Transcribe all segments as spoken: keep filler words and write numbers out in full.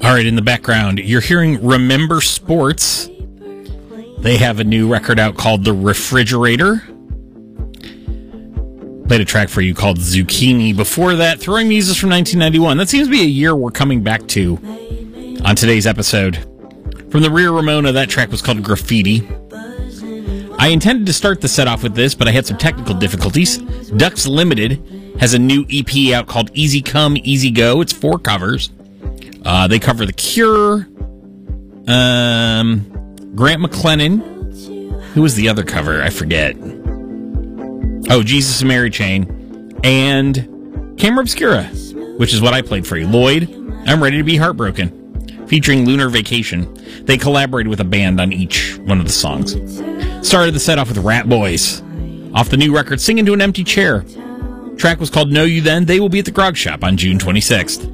All right, in the background, you're hearing Remember Sports. They have a new record out called The Refrigerator. Played a track for you called Zucchini. Before that, Throwing Muses from nineteen ninety-one. That seems to be a year we're coming back to on today's episode. From the Rear Ramona, that track was called Graffiti. I intended to start the set off with this, but I had some technical difficulties. Ducks Limited has a new E P out called Easy Come, Easy Go. It's four covers. Uh, they cover The Cure, um, Grant McLennan. Who was the other cover? I forget. Oh, Jesus and Mary Chain, and Camera Obscura, which is what I played for you. Lloyd, I'm Ready to Be Heartbroken, featuring Lunar Vacation. They collaborated with a band on each one of the songs. Started the set off with Rat Boys, off the new record Singing to an Empty Chair. Track was called Know You Then. They will be at the Grog Shop on June twenty-sixth.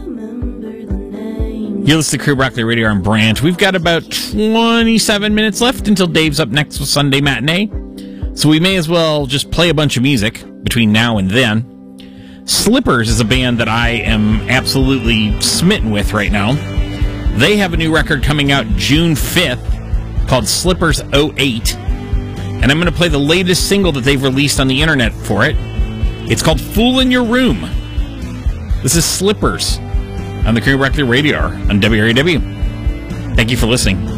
You're listening to Crew Broccoli Radio on Branch. We've got about twenty-seven minutes left until Dave's up next with Sunday Matinee. So we may as well just play a bunch of music between now and then. Slippers is a band that I am absolutely smitten with right now. They have a new record coming out June fifth called Slippers oh eight. And I'm going to play the latest single that they've released on the internet for it. It's called Fool in Your Room. This is Slippers on the Crew Broccoli Radio on W R A W. Thank you for listening.